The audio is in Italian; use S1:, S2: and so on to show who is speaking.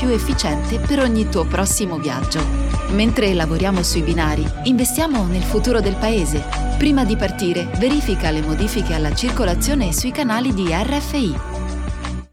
S1: più efficiente per ogni tuo prossimo viaggio. Mentre lavoriamo sui binari, investiamo nel futuro del paese. Prima di partire, verifica le modifiche alla circolazione sui canali di RFI.